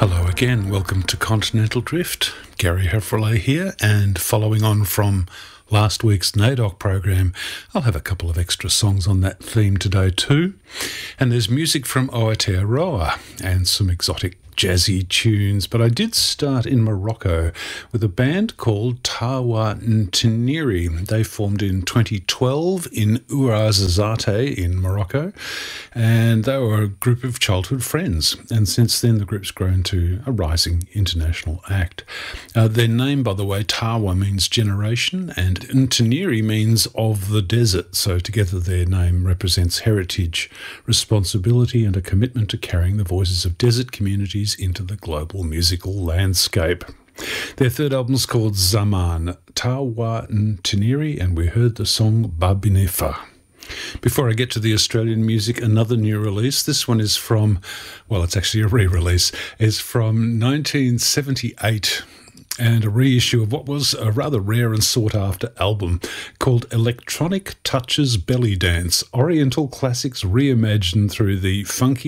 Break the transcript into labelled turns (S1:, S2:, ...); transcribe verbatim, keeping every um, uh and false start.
S1: Hello again, welcome to Continental Drift. Gary Hefferley here, and following on from last week's NAIDOC program, I'll have a couple of extra songs on that theme today too. And there's music from Aotearoa and some exotic jazzy tunes, but I did start in Morocco with a band called Tawa Nteniri. They formed in twenty twelve in Ouarzazate in Morocco, and they were a group of childhood friends, and since then the group's grown to a rising international act. Uh, their name, by the way, Tawa means generation, and Nteniri means of the desert, so together their name represents heritage, responsibility, and a commitment to carrying the voices of desert communities into the global musical landscape. Their third album's called Zaman, Tawa Nteniri, and we heard the song Babinefa. Before I get to the Australian music, another new release. This one is from, well, it's actually a re-release. It's from nineteen seventy-eight, and a reissue of what was a rather rare and sought-after album called Electronic Touches Belly Dance, Oriental Classics reimagined through the funky